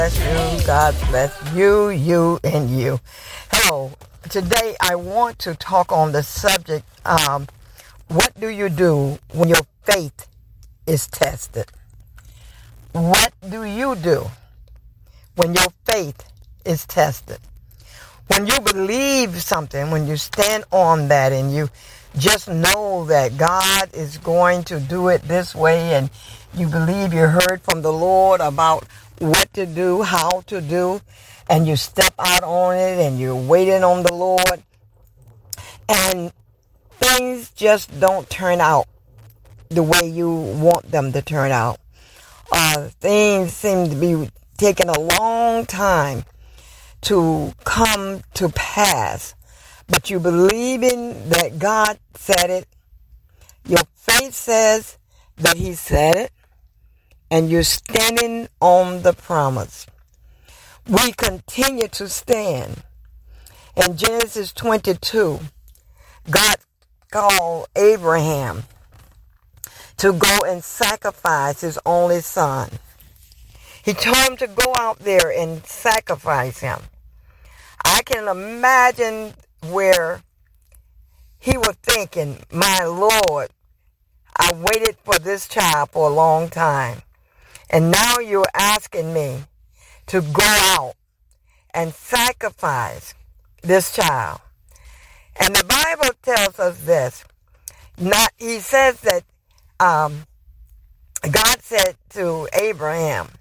Bless you. God bless you, you, and you. Hello. Today I want to talk on the subject, what do you do when your faith is tested? What do you do when your faith is tested? When you believe something, when you stand on that and you just know that God is going to do it this way, and you believe you heard from the Lord about what to do, how to do, and you step out on it and you're waiting on the Lord, and things just don't turn out the way you want them to turn out. Things seem to be taking a long time to come to pass, but you believe in that God said it. Your faith says that He said it, and you're standing on the promise. We continue to stand. In Genesis 22, God called Abraham to go and sacrifice his only son. He told him to go out there and sacrifice him. I can imagine where he was thinking, my Lord, I waited for this child for a long time, and now you're asking me to go out and sacrifice this child. And the Bible tells us this. He says that God said to Abraham,